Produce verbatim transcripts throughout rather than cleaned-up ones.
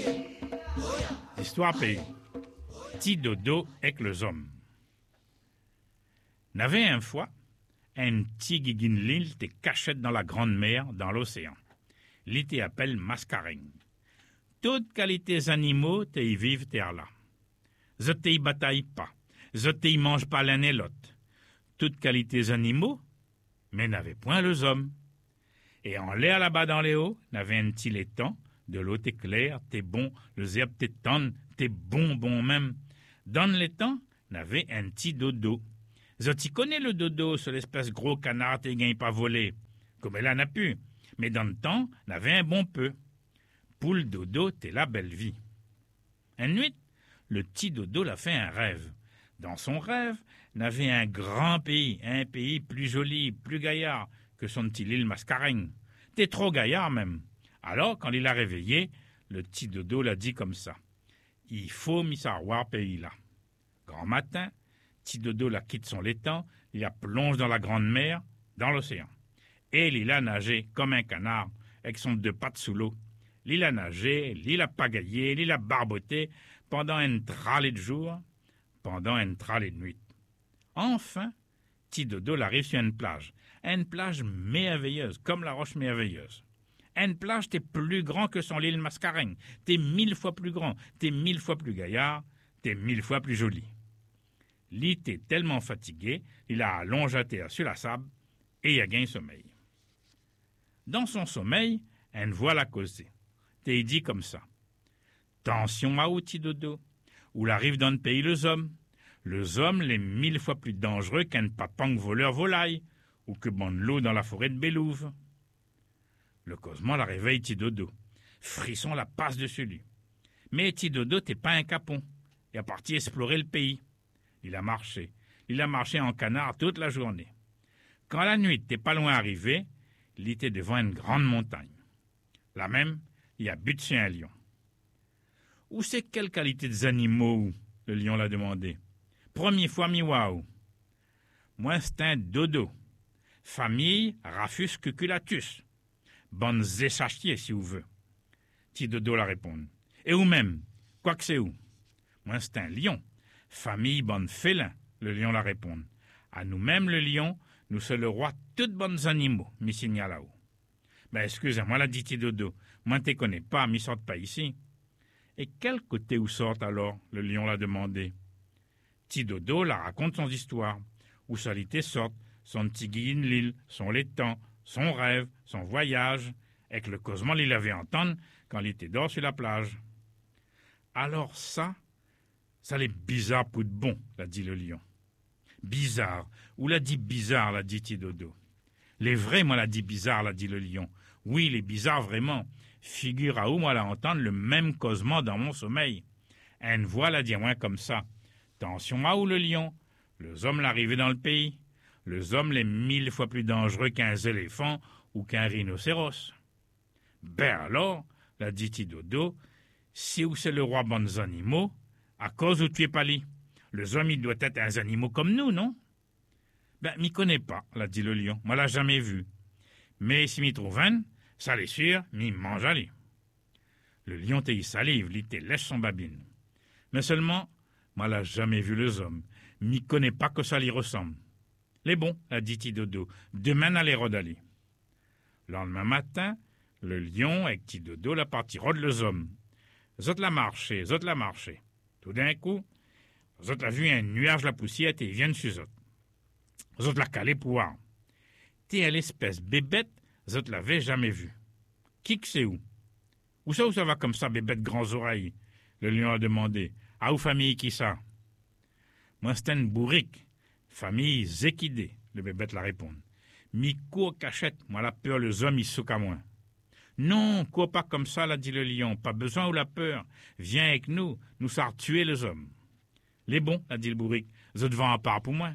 Histoire pays. Petit dodo avec les hommes. N'avait un fois un petit guiguine-l'île te cachette dans la grande mer, dans l'océan. L'île te appelle Mascareigne. Toutes qualités animaux te y vivent terre là. Je te y bataille pas. Je te y mange pas l'un et l'autre. Toutes qualités animaux, mais n'avait point les hommes. Et en l'air là-bas dans les hauts, n'avait un petit laiton, de l'eau t'es clair, t'es bon, le herbe t'es tonne, t'es bon bon même. Dans le laiton, n'avait un petit dodo. Je t'y connais le dodo, ce l'espèce gros canard t'es gagne pas volé. Comme elle en a pu, mais dans le temps, n'avait un bon peu. Pour le dodo, t'es la belle vie. Une nuit, le petit dodo l'a fait un rêve. Dans son rêve, n'avait un grand pays, un pays plus joli, plus gaillard que son petit île Mascareigne. T'es trop gaillard même. Alors, quand il l'a réveillé, le petit dodo l'a dit comme ça. Il faut m'y savoir pays là. Grand matin, petit dodo la quitte son laiton, il la plonge dans la grande mer, dans l'océan. Et il a nagé comme un canard, avec son deux pattes sous l'eau. Il a nagé, il a pagaillé, il a barboté pendant une tralée de jour, pendant une tralée de nuit. Enfin, petit dodo arrive sur une plage, une plage merveilleuse, comme la roche merveilleuse. Une plage, t'es plus grand que son île Mascareigne, t'es mille fois plus grand, t'es mille fois plus gaillard, t'es mille fois plus joli. L'île était tellement fatigué, il a allongé à terre sur la sable et il a gagné sommeil. Dans son sommeil, une voix l'a causé. T'es dit comme ça. Tension à outil dodo, où l'arrive dans le pays les hommes. Les hommes, les mille fois plus dangereux qu'un papang voleur volaille, ou que bonne l'eau dans la forêt de Bélouve. Le causement la réveille Tidodo. Frisson la passe dessus lui. Mais Tidodo t'es pas un capon. Il est parti explorer le pays. Il a marché. Il a marché en canard toute la journée. Quand la nuit t'es pas loin arrivé, il était devant une grande montagne. Là même, il a buté sur un lion. Où c'est quelle qualité des animaux? Le lion l'a demandé. Première fois mi waouh. Moi c'est un dodo. Famille Raphus cuculatus. Bonnes échachiers si vous veut. Petit dodo la répond. Et où même? Quoi que c'est où? Moi c'est un lion. Famille bonne félin. Le lion la répond. À nous-mêmes le lion, nous sommes le roi de toutes bonnes animaux, mi signale là-haut. Ben excusez-moi, l'a dit Tidodo. Moi ne te connais pas, m'y sorte pas ici. Et quel côté où sortent alors? Le lion l'a demandé. Tidodo la raconte son histoire. Où salité sorte son petit guine l'île, son laiton, son rêve, son voyage, et que le causement il avait entendu quand il était dehors sur la plage. Alors ça, ça l'est bizarre pour de bon, l'a dit le lion. Bizarre, ou l'a dit bizarre, l'a dit Tidodo. Les vrais, moi l'a dit bizarre, l'a dit le lion. Oui, les bizarres vraiment. Figure à où moi l'a entendre le même causement dans mon sommeil. Une voix l'a dit à moi comme ça. Tension à où le lion? Les hommes l'arrivaient dans le pays. Les hommes les mille fois plus dangereux qu'un éléphant ou qu'un rhinocéros. Ben alors, l'a dit Tidodo, si où c'est le roi bonnes animaux, à cause où tu es pas li. Les hommes, ils doivent être un animaux comme nous, non? Ben, m'y connais pas, l'a dit le lion. Moi, l'a jamais vu. Mais si m'y trouve un, ça l'est sûr, m'y mange à lui. Le lion t'y salive, l'y te lèche son babine. Mais seulement, moi, l'a jamais vu les hommes. M'y connais pas que ça l'y ressemble. Les bons, l'a dit Tidodo. Demain, à les rodaler. Le lendemain matin, le lion avec Tidodo la parti rôde les hommes. Zot la marché, zot la marché. Tout d'un coup, zot la vu un nuage la poussière et ils viennent sur zot. Zot la calé pour voir. T'es à l'espèce bébête, zot l'avait jamais vu. Qui que c'est où? Où ça où ça va comme ça, bébête grands oreilles? Le lion a demandé. À où famille qui ça? Moi c'est une bourrique. Famille Zéquidé, le bébête la répond. Mi cours cachette, moi la peur, les hommes ils souquent à moi. Non, cours pas comme ça, l'a dit le lion. Pas besoin ou la peur. Viens avec nous, nous savons tuer les hommes. Les bons, l'a dit le bourrique. Zot devant à part pour moi.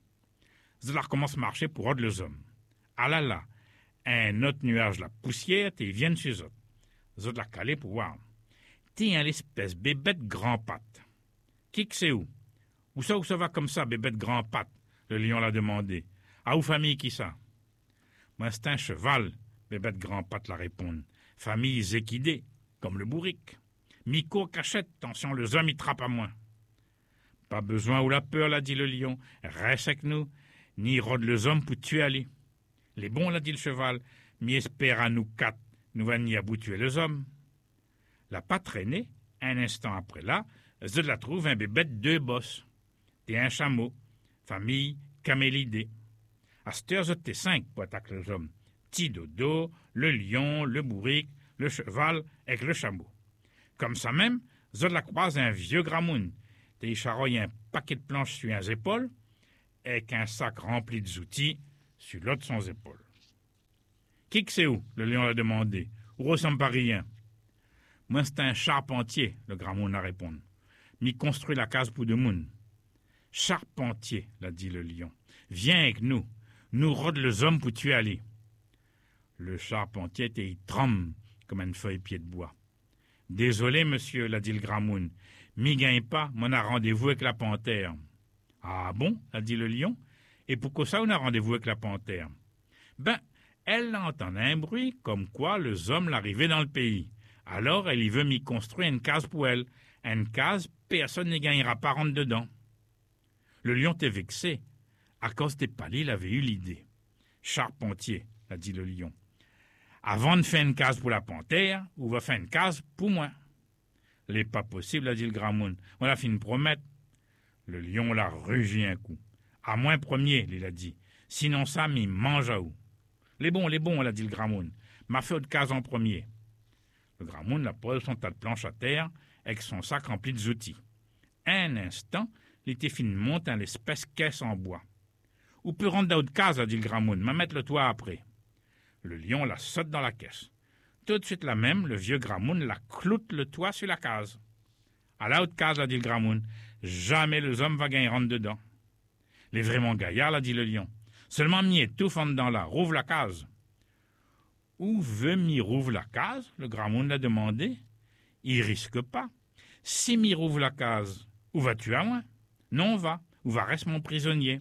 Zot la recommence à marcher pour rôder les hommes. Ah là là, un autre nuage la poussière, et ils viennent sur zot. Zot la calé pour voir. T'es un espèce bébête grand patte. Qui que c'est où? Où ça où ça va comme ça, bébête grand patte? Le lion l'a demandé. À où famille qui ça? Moi c'est un cheval, bébête grand patte la répond. Famille Zéquidé, comme le bourrique. Mi-cours cachette, attention, les hommes y trappent à moins. Pas besoin ou la peur, l'a dit le lion. Reste avec nous, ni rôde les hommes pour tuer Ali. Les bons, l'a dit le cheval, mi espère à nous quatre, nous va n'y aboutuer les hommes. La pas traînée, un instant après là, je la trouve un bébé de deux bosses. T'es un chameau, famille camélidée. À cette heure, je t'ai cinq pour attaquer les hommes. Petit dodo, le lion, le bourrique, le cheval et le chameau. Comme ça même, je la croise un vieux gramoun. T'es charoille un paquet de planches sur les épaules et qu'un sac rempli de outils sur l'autre de son épaule. Qui que c'est où? Le lion a demandé. Où ressemble pas rien? Moi, c'est un charpentier, le gramoun a répondu. M'y construit la case pour de moun. Charpentier, l'a dit le lion. Viens avec nous. Nous rôde les hommes pour tuer Ali. Le charpentier était y tremble comme une feuille pied de bois. Désolé, monsieur, l'a dit le gramoun. M'y gagne pas, m'on a rendez-vous avec la panthère. Ah bon, a dit le lion. Et pourquoi ça on a rendez-vous avec la panthère? Ben, elle entend un bruit comme quoi les hommes l'arrivaient dans le pays. Alors elle y veut m'y construire une case pour elle. Une case, personne n'y gagnera pas rentrer dedans. Le lion était vexé. À cause des palais, il avait eu l'idée. Charpentier, a dit le lion. Avant de faire une case pour la panthère, on va faire une case pour moi. L'est pas possible, a dit le gramoun. On a fait une promesse. Le lion l'a rugi un coup. À moins premier, il a dit. Sinon ça, m'y mange à où? Les bons, les bons, l'a dit le gramoun. M'a fait de case en premier. Le gramoun l'a posé son tas de planches à terre avec son sac rempli de outils. Un instant, il était fini de monter une espèce caisse en bois. Ou peut rentrer dans l'autre case, a dit le gramoun. M'a mettre le toit après. Le lion la saute dans la caisse. Tout de suite la même, le vieux gramoun la cloute le toit sur la case. À la haute case, a dit le gramoun. Jamais les hommes va gagner rentre dedans. Les vraiment gaillards, l'a dit le lion. Seulement m'y étouffe en dedans là. Rouvre la case. Où veut m'y rouvre la case? Le gramoun l'a demandé. Il risque pas. Si m'y rouvre la case, où vas-tu à moi? Non, va. Où va reste mon prisonnier?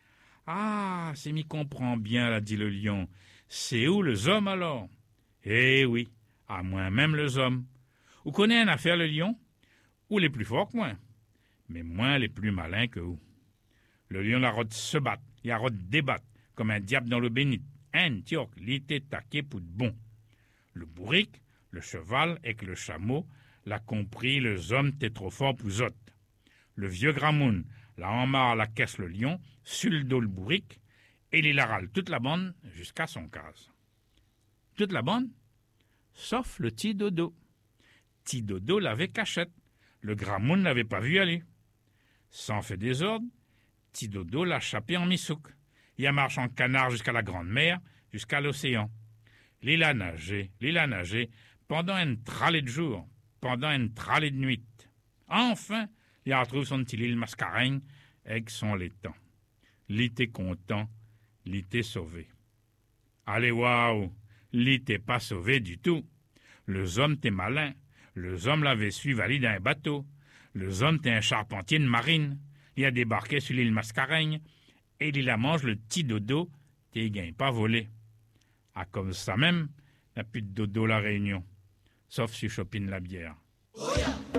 Ah, c'est m'y comprend bien, l'a dit le lion. C'est où les hommes alors? Eh oui, à moi même les hommes. Vous connaissez une affaire le lion? Ou les plus forts que moi? Mais moins les plus malins que vous. Le lion la rote se battre, il a rote débattre, comme un diable dans le bénit. Un tioc, il était taqué pour de bon. Le bourrique, le cheval et le chameau l'a compris, les hommes étaient trop forts pour autres. Le vieux gramoun l'a emmarre la caisse le lion, sur le dos le bourrique, et il la râle toute la bande jusqu'à son case. Toute la bande, sauf le petit dodo. Petit dodo l'avait cachette. Le gramoun n'avait pas vu aller. Sans fait désordre, petit dodo l'a chapé en misouk. Il a marché en canard jusqu'à la grande mer, jusqu'à l'océan. Il a nagé, il a nagé, pendant une tralée de jour, pendant une tralée de nuit. Enfin, il a retrouvé son petit île Mascareigne avec son laitan. Il était content, il était sauvé. Allez, waouh, il n'était pas sauvé du tout. Les hommes étaient malins. Les hommes l'avaient suivi aller dans un bateau. Les hommes étaient un charpentier de marine. Il a débarqué sur l'île Mascareigne et il la mange le petit dodo et il gagne pas volé. Ah, comme ça même, il n'y a plus de dodo la Réunion, sauf si je chopine la bière. Oh yeah.